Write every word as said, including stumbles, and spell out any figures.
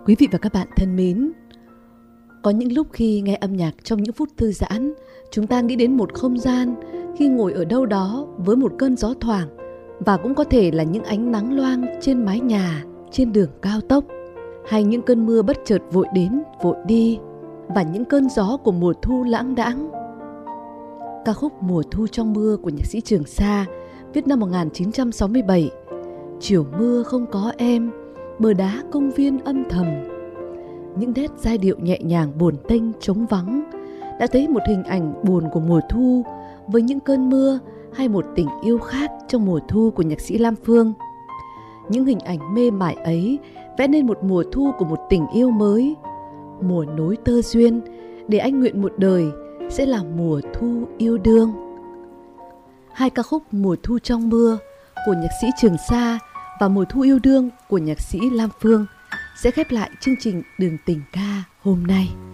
Quý vị và các bạn thân mến, có những lúc khi nghe âm nhạc trong những phút thư giãn, chúng ta nghĩ đến một không gian khi ngồi ở đâu đó với một cơn gió thoảng, và cũng có thể là những ánh nắng loang trên mái nhà, trên đường cao tốc, hay những cơn mưa bất chợt vội đến, vội đi, và những cơn gió của mùa thu lãng đãng. Ca khúc Mùa thu trong mưa của nhạc sĩ Trường Sa, viết năm một nghìn chín trăm sáu mươi bảy. Chiều mưa không có em, bờ đá công viên âm thầm. Những nét giai điệu nhẹ nhàng buồn tênh trống vắng đã thấy một hình ảnh buồn của mùa thu với những cơn mưa, hay một tình yêu khác trong mùa thu của nhạc sĩ Lam Phương. Những hình ảnh mê mải ấy vẽ nên một mùa thu của một tình yêu mới, mùa nối tơ duyên, để anh nguyện một đời sẽ là mùa thu yêu đương. Hai ca khúc Mùa thu trong mưa của nhạc sĩ Trường Sa và Mùa thu yêu đương của nhạc sĩ Lam Phương sẽ khép lại chương trình Đường tình ca hôm nay.